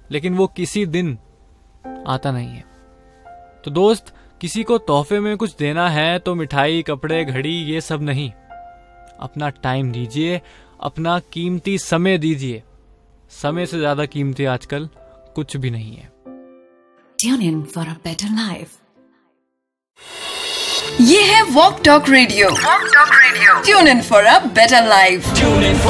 लेकिन वो किसी दिन आता नहीं है। तो दोस्त, किसी को तोहफे में कुछ देना है तो मिठाई, कपड़े, घड़ी ये सब नहीं, अपना टाइम दीजिए, अपना कीमती समय दीजिए। समय से ज्यादा कीमती आजकल कुछ भी नहीं है। Tune in for a better life. ये है walk talk radio. Tune in for a better life.